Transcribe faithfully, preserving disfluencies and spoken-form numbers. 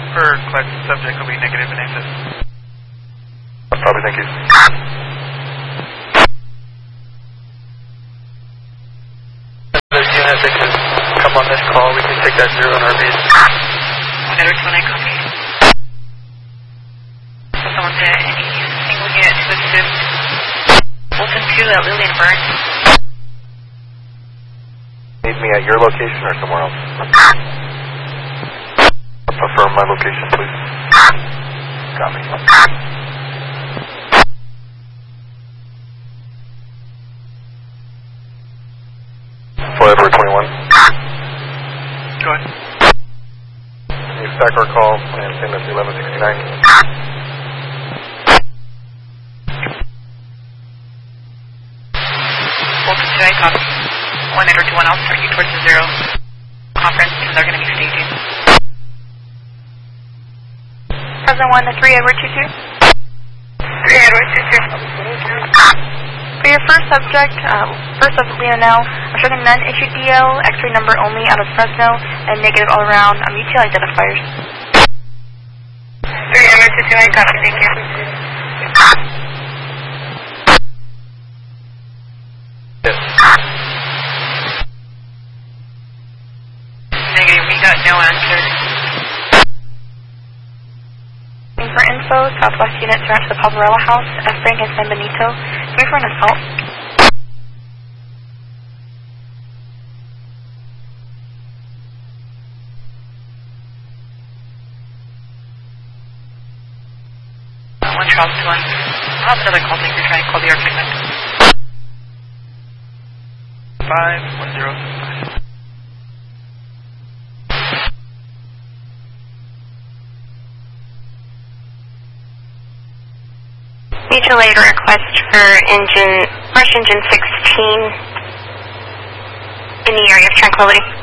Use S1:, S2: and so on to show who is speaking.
S1: per request, subject will be negative in excess.
S2: Probably, thank you. The unit that can come on this call, we can take that zero on our beat.
S3: one hundred twenty, copy. Someone said any single unit to assist Bolton two at Lillian Burns.
S2: Need me at your location or somewhere else? Affirm my location, please. Copy. Forever twenty-one.
S1: Go ahead.
S2: Can you stack our call and send us eleven sixty-nine?
S3: Bolton two, I copy. one hundred twenty-one, I'll start you towards the zero conference because they're going to be staging. Present one to three, Edward two two. three, Edward two two. For your first subject, um, first of Leonel, I'm showing none issued D L, X-ray number only out of Fresno, and negative all around um, U T L identifiers. three, Edward two two, I copy, thank you.
S2: Yes.
S3: Negative, we got no answer. For info, Southwest unit surround to the Palmarella House, F. Frank and San Benito. Three for an assault. Uh, one Charles to one. I'll have another call taker try and call the architect.
S1: Five, one zero, five.
S4: Mutual aid request for engine, brush engine sixteen in the area of Tranquility.